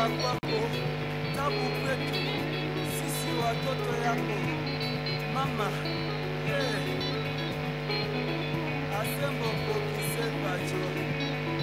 furaha kwako, tabu kwetu sisi watoto yako mama.